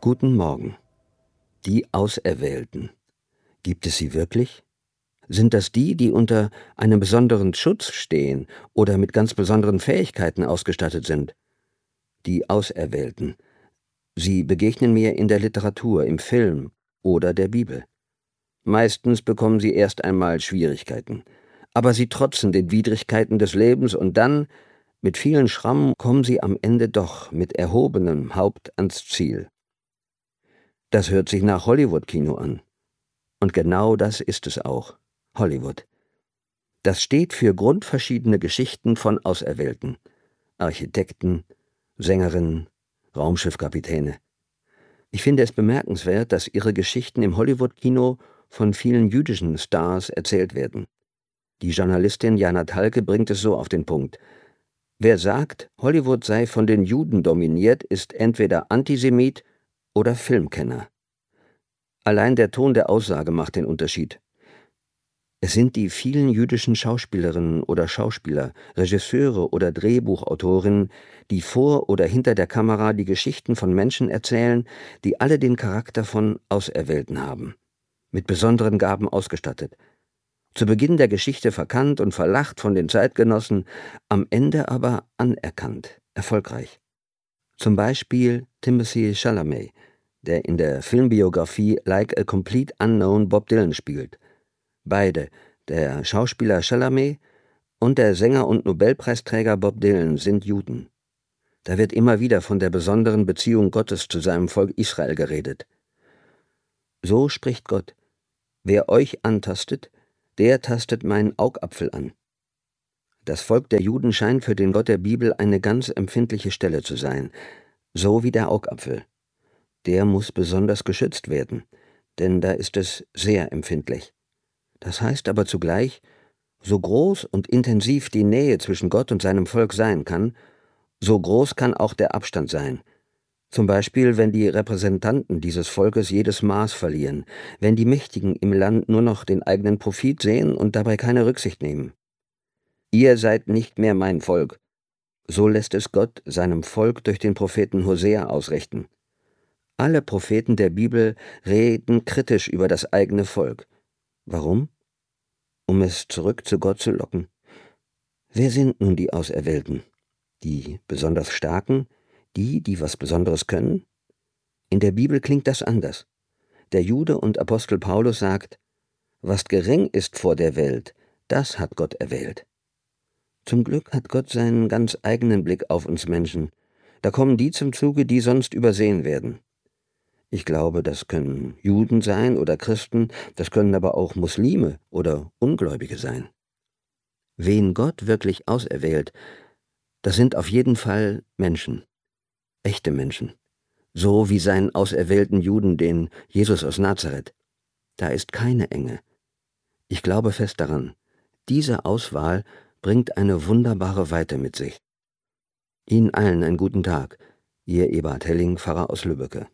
Guten Morgen. Die Auserwählten. Gibt es sie wirklich? Sind das die, die unter einem besonderen Schutz stehen oder mit ganz besonderen Fähigkeiten ausgestattet sind? Die Auserwählten. Sie begegnen mir in der Literatur, im Film oder der Bibel. Meistens bekommen sie erst einmal Schwierigkeiten, aber sie trotzen den Widrigkeiten des Lebens und dann, mit vielen Schrammen, kommen sie am Ende doch mit erhobenem Haupt ans Ziel. Das hört sich nach Hollywood-Kino an. Und genau das ist es auch. Hollywood. Das steht für grundverschiedene Geschichten von Auserwählten. Architekten, Sängerinnen, Raumschiffkapitäne. Ich finde es bemerkenswert, dass ihre Geschichten im Hollywood-Kino von vielen jüdischen Stars erzählt werden. Die Journalistin Jana Thalke bringt es so auf den Punkt: Wer sagt, Hollywood sei von den Juden dominiert, ist entweder Antisemit oder Filmkenner. Allein der Ton der Aussage macht den Unterschied. Es sind die vielen jüdischen Schauspielerinnen oder Schauspieler, Regisseure oder Drehbuchautorinnen, die vor oder hinter der Kamera die Geschichten von Menschen erzählen, die alle den Charakter von Auserwählten haben, mit besonderen Gaben ausgestattet. Zu Beginn der Geschichte verkannt und verlacht von den Zeitgenossen, am Ende aber anerkannt, erfolgreich. Zum Beispiel Timothée Chalamet, der in der Filmbiografie Like a Complete Unknown Bob Dylan spielt. Beide, der Schauspieler Chalamet und der Sänger und Nobelpreisträger Bob Dylan, sind Juden. Da wird immer wieder von der besonderen Beziehung Gottes zu seinem Volk Israel geredet. So spricht Gott: Wer euch antastet, der tastet meinen Augapfel an. Das Volk der Juden scheint für den Gott der Bibel eine ganz empfindliche Stelle zu sein, so wie der Augapfel. Der muss besonders geschützt werden, denn da ist es sehr empfindlich. Das heißt aber zugleich, so groß und intensiv die Nähe zwischen Gott und seinem Volk sein kann, so groß kann auch der Abstand sein. Zum Beispiel, wenn die Repräsentanten dieses Volkes jedes Maß verlieren, wenn die Mächtigen im Land nur noch den eigenen Profit sehen und dabei keine Rücksicht nehmen. Ihr seid nicht mehr mein Volk. So lässt es Gott seinem Volk durch den Propheten Hosea ausrichten. Alle Propheten der Bibel reden kritisch über das eigene Volk. Warum? Um es zurück zu Gott zu locken. Wer sind nun die Auserwählten? Die besonders Starken? Die was Besonderes können? In der Bibel klingt das anders. Der Jude und Apostel Paulus sagt: Was gering ist vor der Welt, das hat Gott erwählt. Zum Glück hat Gott seinen ganz eigenen Blick auf uns Menschen. Da kommen die zum Zuge, die sonst übersehen werden. Ich glaube, das können Juden sein oder Christen, das können aber auch Muslime oder Ungläubige sein. Wen Gott wirklich auserwählt, das sind auf jeden Fall Menschen, echte Menschen, so wie seinen auserwählten Juden, den Jesus aus Nazareth. Da ist keine Enge. Ich glaube fest daran, diese Auswahl bringt eine wunderbare Weite mit sich. Ihnen allen einen guten Tag, Ihr Eberhard Helling, Pfarrer aus Lübbecke.